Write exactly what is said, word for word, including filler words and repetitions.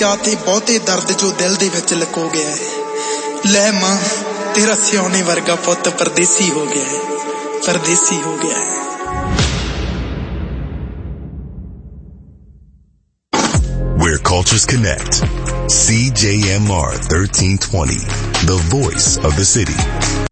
ਚਾਹ ਤੇ ਬਹੁਤੇ ਦਰਦ ਜੋ ਦਿਲ ਦੇ ਵਿੱਚ ਲੁਕੋ ਗਿਆ ਹੈ। ਲੈ ਮਾਂ ਤੇਰਾ ਸਿਉਣੇ ਵਰਗਾ ਪੁੱਤ ਪਰਦੇਸੀ ਹੋ ਗਿਆ ਹੈ, ਪਰਦੇਸੀ ਹੋ ਗਿਆ ਹੈ। Where cultures connect. C J M R thirteen twenty, the voice of the city.